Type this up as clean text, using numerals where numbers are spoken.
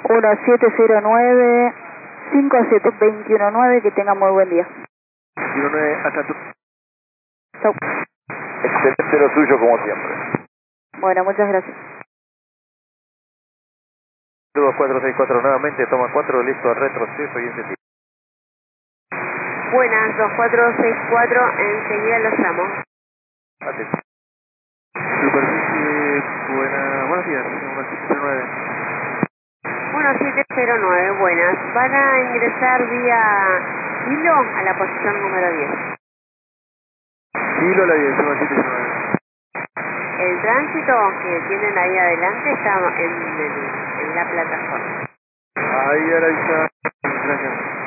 1709-57219, que tenga muy buen día. 19, hasta tu... Chau. Excelente lo suyo como siempre. Bueno, muchas gracias. 2464 nuevamente, toma 4, listo, retroceso y ese tipo. Buenas, 2464, enseguida los llamo. Atención. Superficie, buenos días, 1709. 1709, buenas. Van a ingresar vía hilo a la posición número 10. Kilo, la dirección 1719. El tránsito que tienen ahí adelante está en la plataforma. Ahí ahora está, gracias.